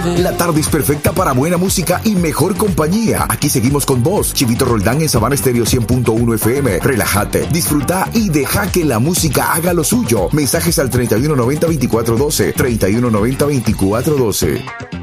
La tarde es perfecta para buena música y mejor compañía. Aquí seguimos con vos, Chivito Roldán en Sabana Estéreo 100.1 FM. Relájate, disfruta y deja que la música haga lo suyo. Mensajes al 3190-2412, 3190-2412.